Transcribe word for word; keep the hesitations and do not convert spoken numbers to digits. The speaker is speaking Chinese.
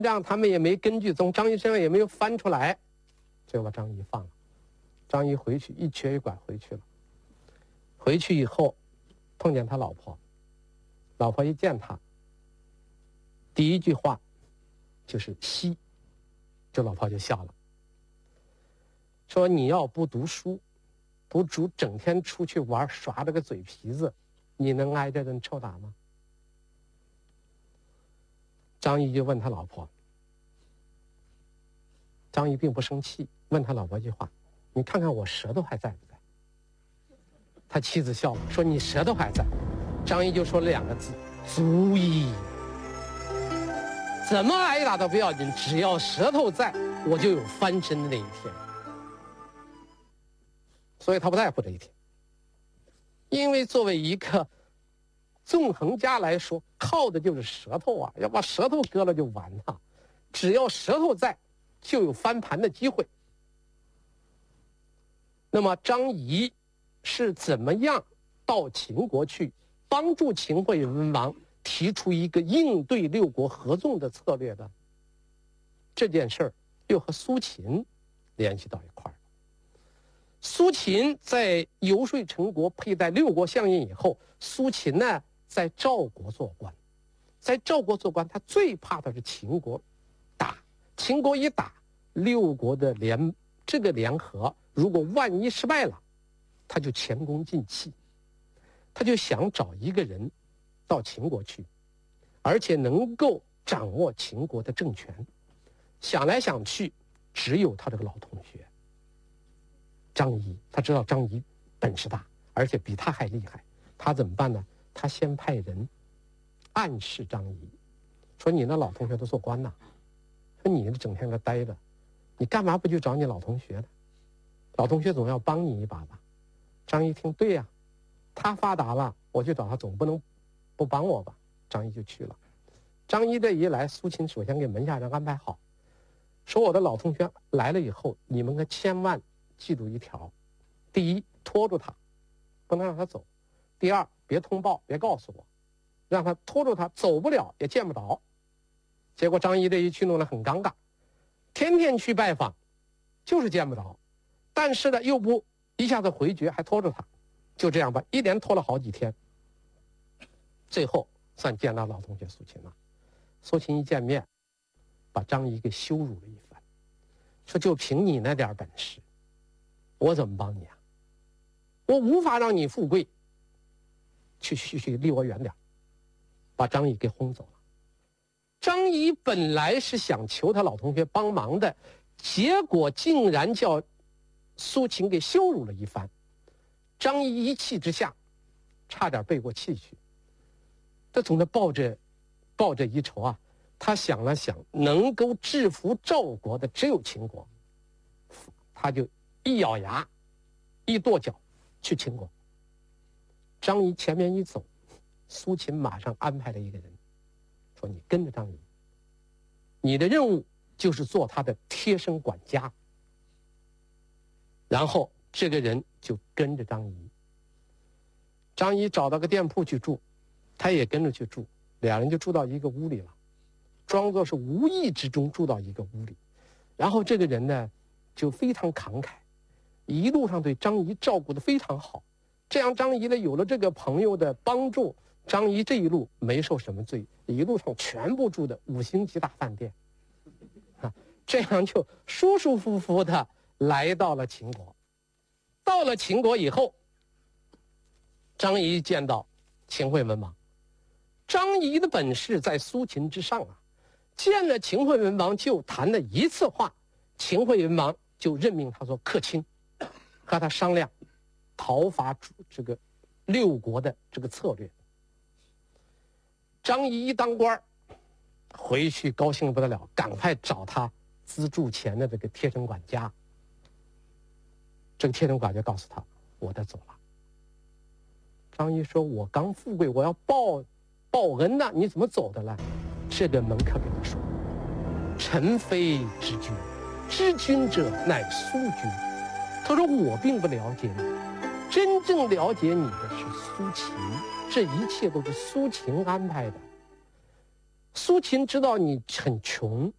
让他们也没根据，从张仪身上也没有翻出来，就把张仪放了。张仪回去一瘸一拐回去了。回去以后，碰见他老婆，老婆一见他，第一句话就是嘻，这老婆就笑了，说你要不读书，不主整天出去玩耍这个嘴皮子，你能挨着人抽打吗？张仪就问他老婆，张仪并不生气，问他老婆一句话，你看看我舌头还在不在？他妻子笑了，说你舌头还在。张仪就说了两个字，足矣。怎么挨打都不要紧，只要舌头在，我就有翻身的那一天。所以他不在乎这一天，因为作为一个纵横家来说，靠的就是舌头啊，要把舌头割了就完了。只要舌头在，就有翻盘的机会。那么张仪是怎么样到秦国去帮助秦惠文王提出一个应对六国合纵的策略的？这件事儿又和苏秦联系到一块儿。苏秦在游说陈国佩戴六国相印以后，苏秦呢在赵国做官，在赵国做官，他最怕的是秦国打，秦国一打，六国的联这个联合，如果万一失败了，他就前功尽弃。他就想找一个人到秦国去，而且能够掌握秦国的政权。想来想去，只有他这个老同学张仪。他知道张仪本事大，而且比他还厉害。他怎么办呢？他先派人暗示张仪，说你那老同学都做官呐，说你整天在待着，你干嘛不去找你老同学呢？老同学总要帮你一把吧。张仪听，对呀、啊，他发达了，我去找他总不能不帮我吧。张仪就去了。张仪这一来，苏秦首先给门下人安排好，说我的老同学来了以后，你们可千万记住一条：第一，拖住他，不能让他走；第二，别通报，别告诉我，让他拖住他，走不了也见不着。结果张仪这一去弄得很尴尬，天天去拜访，就是见不着，但是呢又不一下子回绝，还拖住他，就这样吧，一连拖了好几天，最后算见到老同学苏秦了。苏秦一见面，把张仪给羞辱了一番，说就凭你那点本事，我怎么帮你啊？我无法让你富贵，去去去，离我远点，把张仪给轰走了。张仪本来是想求他老同学帮忙的，结果竟然叫苏秦给羞辱了一番。张仪一气之下，差点背过气去。他总在抱着抱着一筹啊，他想了想，能够制服赵国的只有秦国，他就一咬牙，一跺脚去秦国。张仪前面一走，苏秦马上安排了一个人，说你跟着张仪，你的任务就是做他的贴身管家。然后这个人就跟着张仪。张仪找到个店铺去住，他也跟着去住，两人就住到一个屋里了，装作是无意之中住到一个屋里。然后这个人呢就非常慷慨，一路上对张仪照顾得非常好。这样张仪呢有了这个朋友的帮助，张仪这一路没受什么罪，一路上全部住的五星级大饭店啊，这样就舒舒服服的来到了秦国。到了秦国以后，张仪见到秦惠文王。张仪的本事在苏秦之上啊，见了秦惠文王就谈了一次话，秦惠文王就任命他做客卿，和他商量讨伐这个六国的这个策略。张仪一当官，回去高兴不得了，赶快找他资助钱的这个贴身管家。这个贴身管家告诉他，我得走了。张仪说，我刚富贵，我要报报恩呐，你怎么走的了？这个门客跟他说，臣非知君，知君者乃苏君。他说，我并不了解你，真正了解你的是苏秦，这一切都是苏秦安排的。苏秦知道你很穷，